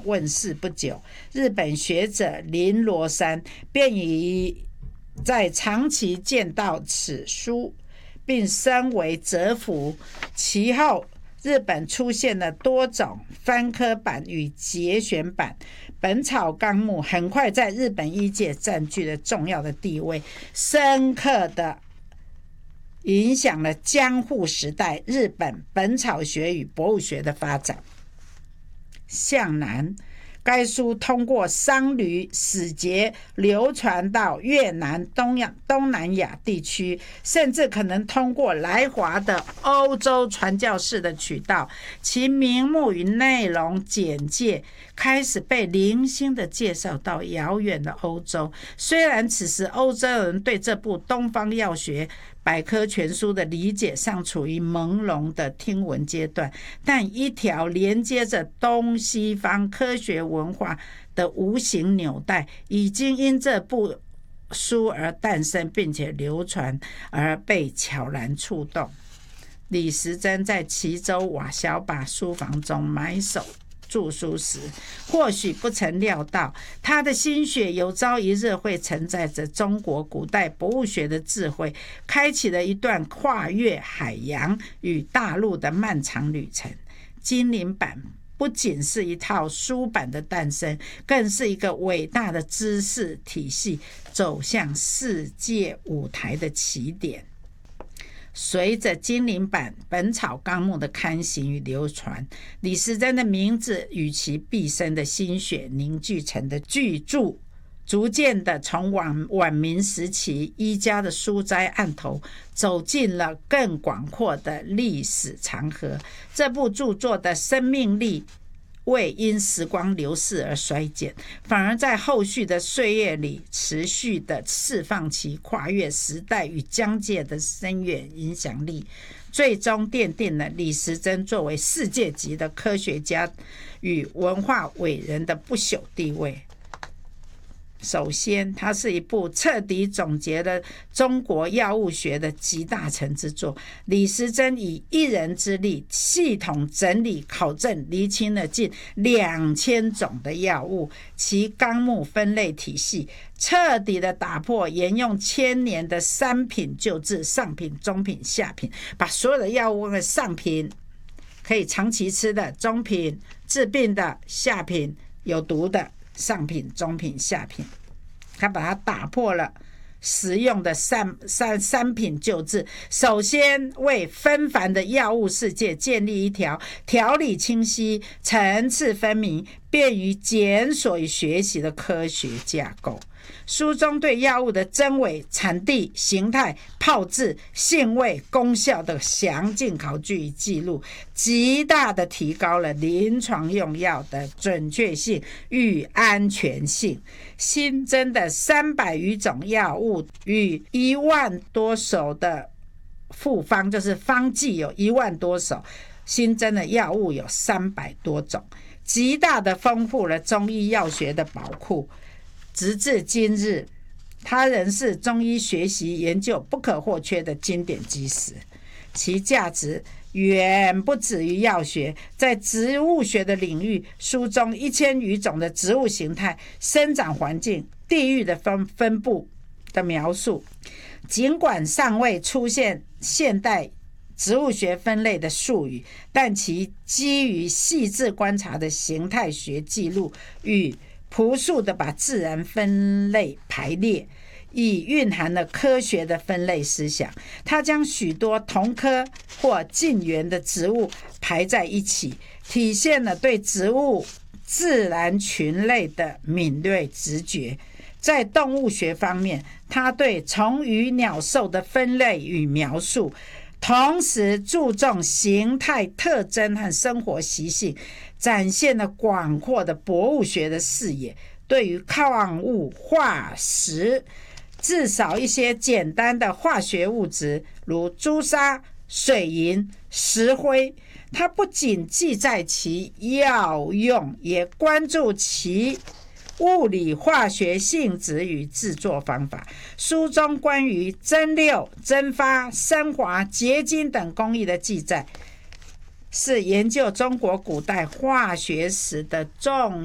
问世不久，日本学者林罗山便已在长崎见到此书，并深为折服。其后日本出现了多种翻刻版与节选版，《本草纲目》很快在日本医界占据了重要的地位，深刻的影响了江户时代日本本草学与博物学的发展。向南，该书通过商旅使节流传到越南、东南亚地区，甚至可能通过来华的欧洲传教士的渠道，其名目与内容简介开始被零星的介绍到遥远的欧洲。虽然此时欧洲人对这部东方药学百科全书的理解尚处于朦胧的听闻阶段，但一条连接着东西方科学文化的无形纽带已经因这部书而诞生，并且流传而被悄然触动。李时珍在齐州瓦小把书房中埋首著书时，或许不曾料到他的心血有朝一日会承载着中国古代博物学的智慧，开启了一段跨越海洋与大陆的漫长旅程。金陵版不仅是一套书版的诞生，更是一个伟大的知识体系走向世界舞台的起点。随着金陵版《本草纲目》的刊行与流传，李时珍的名字与其毕生的心血凝聚成的巨著，逐渐的从晚明时期医家的书斋案头走进了更广阔的历史长河。这部著作的生命力未因时光流逝而衰减，反而在后续的岁月里持续的释放其跨越时代与疆界的深远影响力，最终奠定了李时珍作为世界级的科学家与文化伟人的不朽地位。首先，它是一部彻底总结了中国药物学的集大成之作。李时珍以一人之力，系统整理、考证、厘清了近2000种的药物，其纲目分类体系彻底的打破沿用1000年的3品就治，上品、中品、下品，把所有的药物的上品可以长期吃的，中品治病的，下品有毒的，上品、中品、下品，他把它打破了实用的三品救治。首先为纷繁的药物世界建立一条条理清晰、层次分明、便于检索与学习的科学架构。书中对药物的真伪、产地、形态、炮制、性味、功效的详尽考据与记录，极大的提高了临床用药的准确性与安全性。新增的300余种药物与1万多首的复方，就是方剂有1万多首，新增的药物有300多种，极大的丰富了中医药学的宝库。直至今日，它仍是中医学习研究不可或缺的经典基石，其价值远不止于药学。在植物学的领域，书中1000余种的植物形态、生长环境、地域的分布的描述，尽管尚未出现现代植物学分类的术语，但其基于细致观察的形态学记录与朴素的把自然分类排列，已蕴含了科学的分类思想。它将许多同科或近缘的植物排在一起，体现了对植物自然群类的敏锐直觉。在动物学方面，它对虫鱼鸟兽的分类与描述，同时注重形态特征和生活习性，展现了广阔的博物学的视野。对于矿物化石，至少一些简单的化学物质，如朱砂、水银、石灰，它不仅记载其药用，也关注其物理化学性质与制作方法。书中关于蒸馏、蒸发、升华、结晶等工艺的记载，是研究中国古代化学史的重